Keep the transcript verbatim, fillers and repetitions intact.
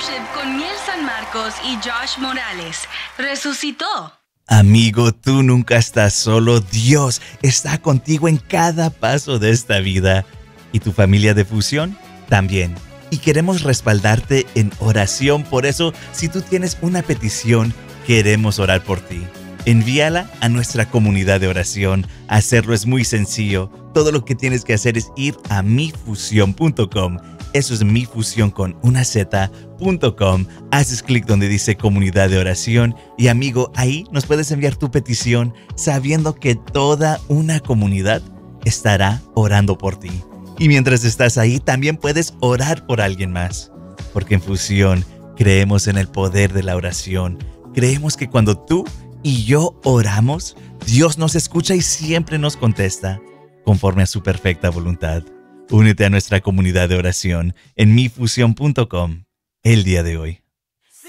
Worship con Miel San Marcos y Josh Morales. Resucitó. Amigo, tú nunca estás solo. Dios está contigo en cada paso de esta vida. ¿Y tu familia de Fusión? También. Y queremos respaldarte en oración. Por eso, si tú tienes una petición, queremos orar por ti. Envíala a nuestra comunidad de oración. Hacerlo es muy sencillo. Todo lo que tienes que hacer es ir a mi fusión punto com. Eso es mifusión con una z punto com. Haces clic donde dice comunidad de oración y amigo, ahí nos puedes enviar tu petición sabiendo que toda una comunidad estará orando por ti. Y mientras estás ahí, también puedes orar por alguien más. Porque en Fusión creemos en el poder de la oración. Creemos que cuando tú y yo oramos, Dios nos escucha y siempre nos contesta conforme a su perfecta voluntad. Únete a nuestra comunidad de oración en mi fusión punto com el día de hoy.